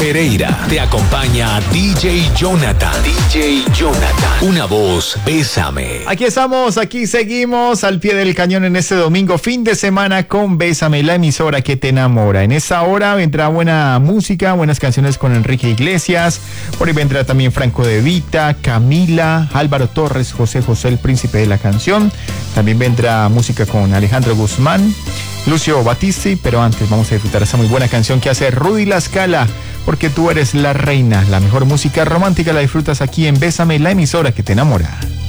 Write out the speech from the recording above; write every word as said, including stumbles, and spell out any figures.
Pereira. Te acompaña D J Jonathan. D J Jonathan. Una voz, Bésame. Aquí estamos, aquí seguimos al pie del cañón en este domingo, fin de semana con Bésame, la emisora que te enamora. En esta hora vendrá buena música, buenas canciones con Enrique Iglesias. Por ahí vendrá también Franco De Vita, Camila, Álvaro Torres, José José, el príncipe de la canción. También vendrá música con Alejandro Guzmán, Lucio Battisti, pero antes vamos a disfrutar esa muy buena canción que hace Rudy La Scala, Porque tú eres la reina. La mejor música romántica la disfrutas aquí en Bésame, la emisora que te enamora.